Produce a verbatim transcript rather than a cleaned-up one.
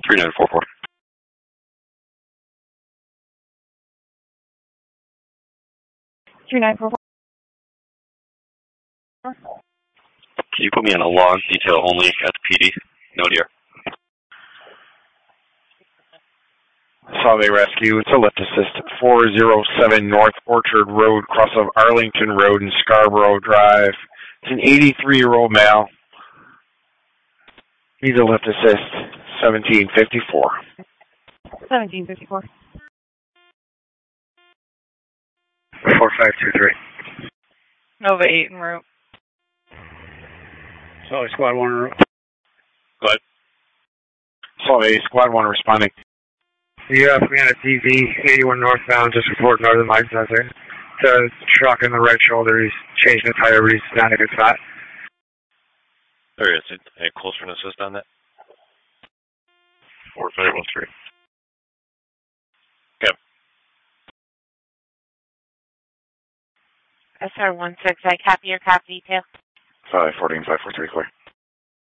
three nine four four. three nine four four. Can you put me on a log detail only at the P D? No, dear. Solvay Rescue, it's a lift assist, four oh seven North Orchard Road, cross of Arlington Road and Scarborough Drive. It's an eighty-three-year-old male. Needs a lift assist, seventeen fifty-four. seventeen fifty-four. four five two three. Nova eight en route. Solvay Squad one en route. Go ahead. Solvay Squad one responding. You have me on a T V, eighty-one northbound, just report northern lights out there. It's a truck in the right shoulder. He's changing the tire, but he's not in a good spot. There is. Any closer and assist on that? four five one three. Okay. S R one six, I copy your copy detail. Solvay fourteen five four three, clear.